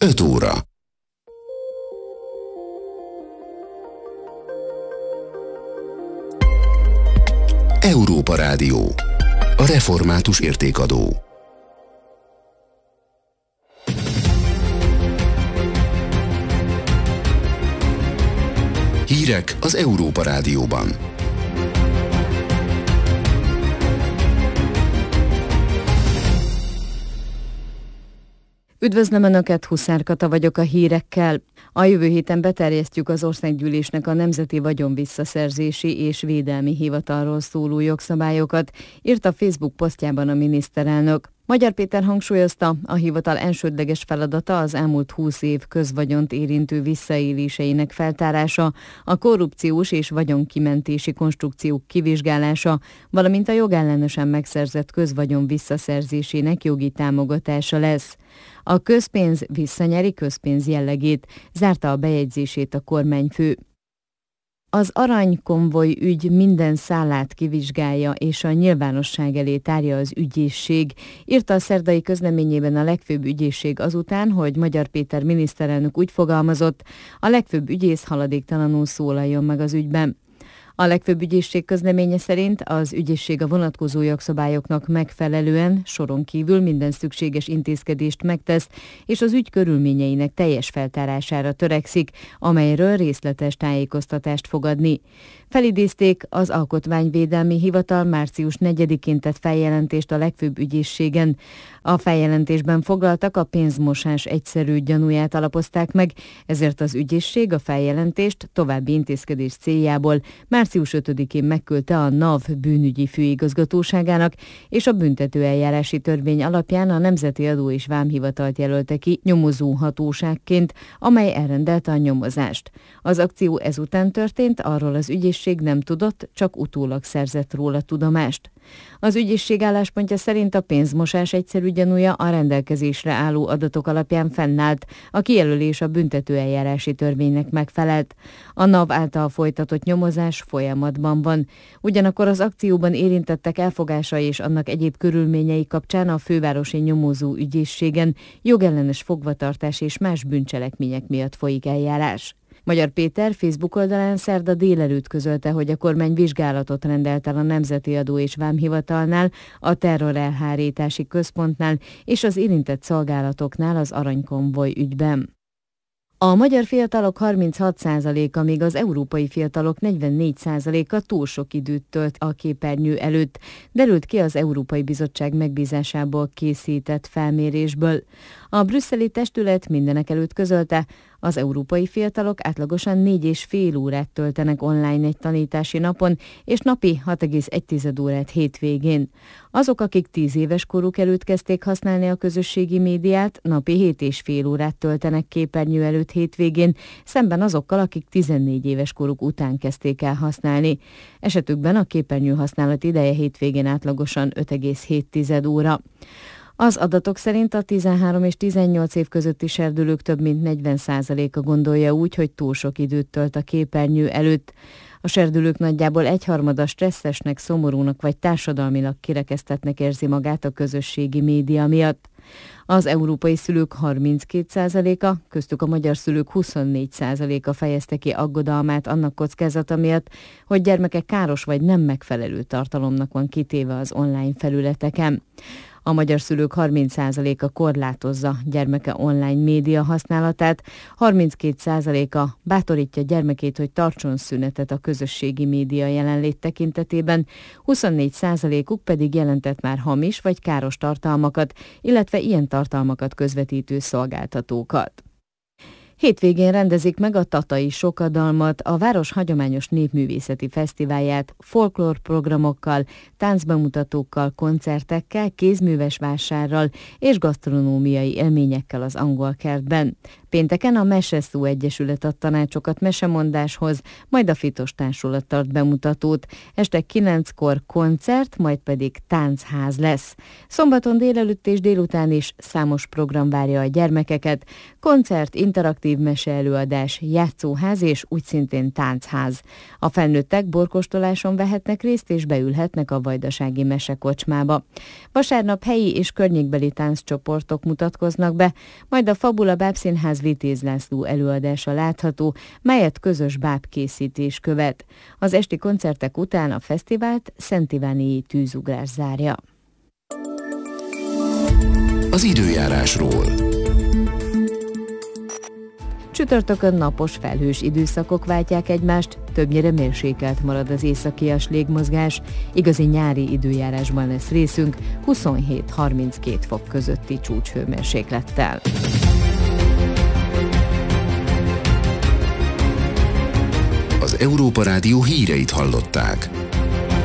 5 óra. Európa Rádió. A református értékadó. Hírek az Európa Rádióban. Üdvözlöm Önöket, Huszár Kata vagyok a hírekkel. A jövő héten beterjesztjük az Országgyűlésnek a Nemzeti Vagyonvisszaszerzési és Védelmi Hivatalról szóló jogszabályokat, írt a Facebook posztjában a miniszterelnök. Magyar Péter hangsúlyozta, a hivatal elsődleges feladata az elmúlt 20 év közvagyont érintő visszaéléseinek feltárása, a korrupciós és vagyonkimentési konstrukciók kivizsgálása, valamint a jogellenesen megszerzett közvagyon visszaszerzésének jogi támogatása lesz. A közpénz visszanyeri közpénz jellegét, zárta a bejegyzését a kormányfő. Az aranykonvoj ügy minden szálát kivizsgálja és a nyilvánosság elé tárja az ügyészség, írta a szerdai közleményében a legfőbb ügyészség azután, hogy Magyar Péter miniszterelnök úgy fogalmazott, a legfőbb ügyész haladéktalanul szólaljon meg az ügyben. A legfőbb ügyészség közleménye szerint az ügyészség a vonatkozó jogszabályoknak megfelelően soron kívül minden szükséges intézkedést megtesz, és az ügy körülményeinek teljes feltárására törekszik, amelyről részletes tájékoztatást fog adni. Felidézték, az Alkotmányvédelmi Hivatal március 4-én tett feljelentést a legfőbb ügyészségen. A feljelentésben foglaltak a pénzmosás egyszerű gyanúját alapozták meg, ezért az ügyészség a feljelentést további intézkedés céljából március 5-én megküldte a NAV bűnügyi főigazgatóságának, és a büntetőeljárási törvény alapján a Nemzeti Adó és Vámhivatalt jelölte ki nyomozó hatóságként, amely elrendelte a nyomozást. Az akció ezután történt, arról az ügyészség nem tudott, csak utólag szerzett róla tudomást. Az ügyészség álláspontja szerint a pénzmosás egyszerű gyanúja a rendelkezésre álló adatok alapján fennállt, a kijelölés a büntetőeljárási törvénynek megfelelt. A NAV által folytatott nyomozás folyamatban van. Ugyanakkor az akcióban érintettek elfogása és annak egyéb körülményei kapcsán a fővárosi nyomozó ügyészségen jogellenes fogvatartás és más bűncselekmények miatt folyik eljárás. Magyar Péter Facebook oldalán szerda délelőtt közölte, hogy a kormány vizsgálatot rendelt el a Nemzeti Adó és Vámhivatalnál, a terrorelhárítási központnál és az érintett szolgálatoknál az aranykonvoj ügyben. A magyar fiatalok 36%-a, míg az európai fiatalok 44%-a túl sok időt tölt a képernyő előtt, derült ki az Európai Bizottság megbízásából készített felmérésből. A brüsszeli testület mindenekelőtt közölte, az európai fiatalok átlagosan 4,5 órát töltenek online egy tanítási napon, és napi 6,1 órát hétvégén. Azok, akik 10 éves koruk előtt kezdték használni a közösségi médiát, napi 7,5 órát töltenek képernyő előtt hétvégén, szemben azokkal, akik 14 éves koruk után kezdték el használni. Esetükben a képernyő használat ideje hétvégén átlagosan 5,7 óra. Az adatok szerint a 13 és 18 év közötti serdülők több mint 40%-a gondolja úgy, hogy túl sok időt tölt a képernyő előtt. A serdülők nagyjából egyharmada stresszesnek, szomorúnak vagy társadalmilag kirekesztettnek érzi magát a közösségi média miatt. Az európai szülők 32%-a, köztük a magyar szülők 24%-a fejezte ki aggodalmát annak kockázata miatt, hogy gyermekek káros vagy nem megfelelő tartalomnak van kitéve az online felületeken. A magyar szülők 30%-a korlátozza gyermeke online média használatát, 32%-a bátorítja gyermekét, hogy tartson szünetet a közösségi média jelenlét tekintetében, 24%-uk pedig jelentett már hamis vagy káros tartalmakat, illetve ilyen tartalmakat közvetítő szolgáltatókat. Hétvégén rendezik meg a Tatai Sokadalmat, a város hagyományos népművészeti fesztiválját folklórprogramokkal, táncbemutatókkal, koncertekkel, kézműves vásárral és gasztronómiai élményekkel az Angol Kertben. Pénteken a Meseszó Egyesület ad tanácsokat mesemondáshoz, majd a Fitos Társulat tart bemutatót. Este 9-kor koncert, majd pedig táncház lesz. Szombaton délelőtt és délután is számos program várja a gyermekeket, koncert, interaktív interaktív meseelőadás, játszóház és úgy szintén táncház. A felnőttek borkóstoláson vehetnek részt és beülhetnek a vajdasági mesekocsmába. Vasárnap helyi és környékbeli tánccsoportok mutatkoznak be, majd a Fabula Bábszínház Vitéz László előadása látható, melyet közös bábkészítés követ. Az esti koncertek után a fesztivált Szent Ivánéi tűzugrás zárja. Az időjárásról. Csütörtökön napos, felhős időszakok váltják egymást, többnyire mérsékelt marad az északias légmozgás, igazi nyári időjárásban lesz részünk, 27-32 fok közötti csúcshőmérséklettel. Az Európa Rádió híreit hallották.